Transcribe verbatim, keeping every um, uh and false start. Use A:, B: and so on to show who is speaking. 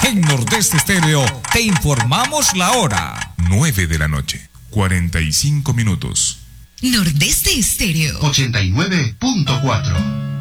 A: En Nordeste Estéreo te informamos la hora.
B: nueve de la noche, cuarenta y cinco minutos.
C: Nordeste Estéreo
D: ochenta y nueve punto cuatro.